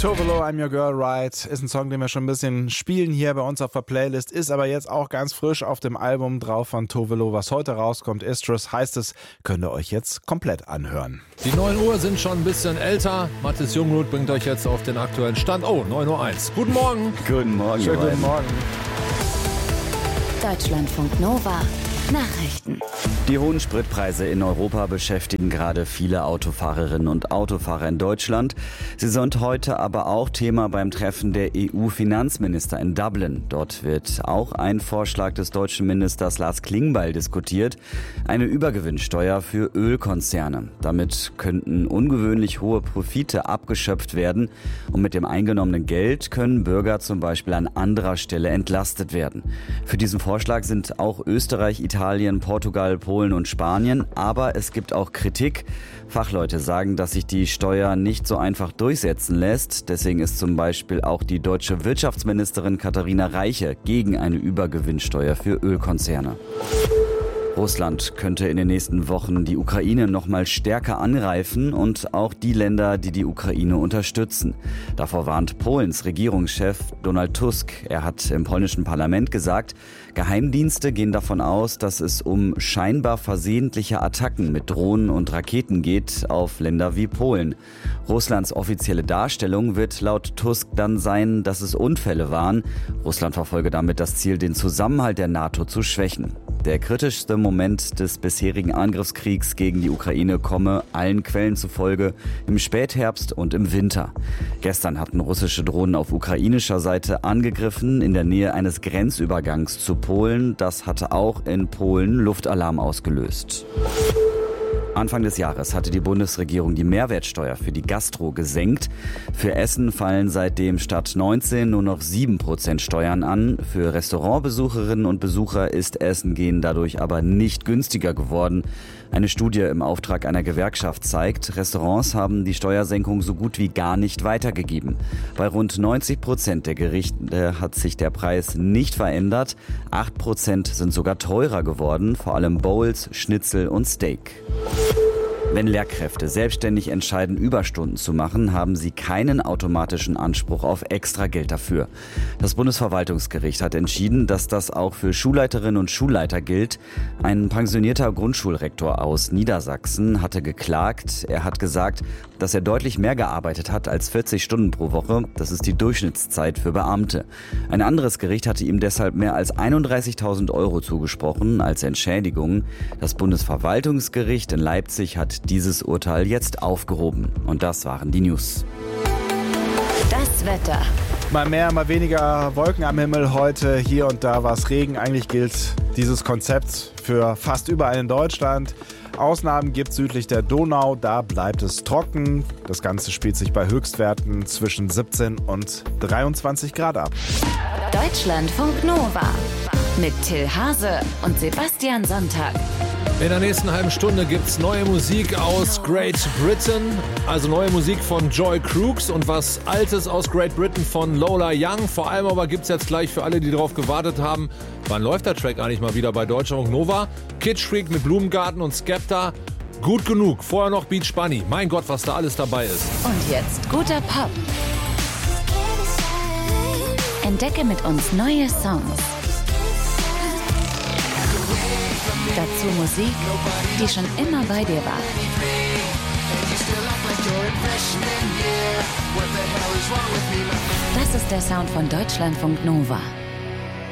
Tove Lo, I'm Your Girl, Right, ist ein Song, den wir schon ein bisschen spielen hier bei uns auf der Playlist, ist aber jetzt auch ganz frisch auf dem Album drauf von Tove Lo, was heute rauskommt. Istrus heißt es, könnt ihr euch jetzt komplett anhören. Die 9 Uhr sind schon ein bisschen älter. Mathis Jungroth bringt euch jetzt auf den aktuellen Stand. Oh, 9.01 Uhr. Guten Morgen. Guten Morgen. Schönen guten Morgen. Deutschlandfunk Nova. Nachrichten. Die hohen Spritpreise in Europa beschäftigen gerade viele Autofahrerinnen und Autofahrer in Deutschland. Sie sind heute aber auch Thema beim Treffen der EU-Finanzminister in Dublin. Dort wird auch ein Vorschlag des deutschen Ministers Lars Klingbeil diskutiert. Eine Übergewinnsteuer für Ölkonzerne. Damit könnten ungewöhnlich hohe Profite abgeschöpft werden. Und mit dem eingenommenen Geld können Bürger zum Beispiel an anderer Stelle entlastet werden. Für diesen Vorschlag sind auch Österreich, Italien, Portugal, Polen und Spanien. Aber es gibt auch Kritik. Fachleute sagen, dass sich die Steuer nicht so einfach durchsetzen lässt. Deswegen ist zum Beispiel auch die deutsche Wirtschaftsministerin Katharina Reiche gegen eine Übergewinnsteuer für Ölkonzerne. Russland könnte in den nächsten Wochen die Ukraine noch mal stärker angreifen und auch die Länder, die die Ukraine unterstützen. Davor warnt Polens Regierungschef Donald Tusk. Er hat im polnischen Parlament gesagt, Geheimdienste gehen davon aus, dass es um scheinbar versehentliche Attacken mit Drohnen und Raketen geht auf Länder wie Polen. Russlands offizielle Darstellung wird laut Tusk dann sein, dass es Unfälle waren. Russland verfolge damit das Ziel, den Zusammenhalt der NATO zu schwächen. Der kritischste Moment des bisherigen Angriffskriegs gegen die Ukraine komme allen Quellen zufolge im Spätherbst und im Winter. Gestern hatten russische Drohnen auf ukrainischer Seite angegriffen in der Nähe eines Grenzübergangs zu Polen. Das hatte auch in Polen Luftalarm ausgelöst. Anfang des Jahres hatte die Bundesregierung die Mehrwertsteuer für die Gastro gesenkt. Für Essen fallen seitdem statt 19 nur noch 7% Steuern an. Für Restaurantbesucherinnen und Besucher ist Essen gehen dadurch aber nicht günstiger geworden. Eine Studie im Auftrag einer Gewerkschaft zeigt, Restaurants haben die Steuersenkung so gut wie gar nicht weitergegeben. Bei rund 90% der Gerichte hat sich der Preis nicht verändert. 8% sind sogar teurer geworden, vor allem Bowls, Schnitzel und Steak. Wenn Lehrkräfte selbstständig entscheiden, Überstunden zu machen, haben sie keinen automatischen Anspruch auf Extrageld dafür. Das Bundesverwaltungsgericht hat entschieden, dass das auch für Schulleiterinnen und Schulleiter gilt. Ein pensionierter Grundschulrektor aus Niedersachsen hatte geklagt. Er hat gesagt, dass er deutlich mehr gearbeitet hat als 40 Stunden pro Woche. Das ist die Durchschnittszeit für Beamte. Ein anderes Gericht hatte ihm deshalb mehr als 31.000 € zugesprochen als Entschädigung. Das Bundesverwaltungsgericht in Leipzig hat dieses Urteil jetzt aufgehoben. Und das waren die News. Das Wetter. Mal mehr, mal weniger Wolken am Himmel heute. Hier und da war es Regen. Eigentlich gilt dieses Konzept für fast überall in Deutschland. Ausnahmen gibt es südlich der Donau, da bleibt es trocken. Das Ganze spielt sich bei Höchstwerten zwischen 17 und 23 Grad ab. Deutschlandfunk Nova. Mit Till Hase und Sebastian Sonntag. In der nächsten halben Stunde gibt's neue Musik aus Great Britain, also neue Musik von Joy Crooks und was Altes aus Great Britain von Lola Young. Vor allem aber gibt's jetzt gleich für alle, die darauf gewartet haben, wann läuft der Track eigentlich mal wieder bei Deutschlandfunk Nova? Kitsch Freak mit Blumengarten und Skepta. Gut genug, vorher noch Beach Bunny. Mein Gott, was da alles dabei ist. Und jetzt guter Pop. Entdecke mit uns neue Songs. Dazu Musik, die schon immer bei dir war. Das ist der Sound von Deutschlandfunk Nova.